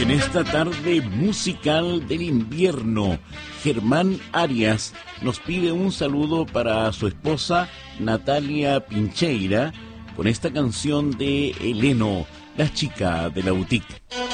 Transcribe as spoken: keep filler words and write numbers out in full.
Y en esta tarde musical del invierno, Germán Arias nos pide un saludo para su esposa Natalia Pincheira con esta canción de Heleno, la chica de la boutique.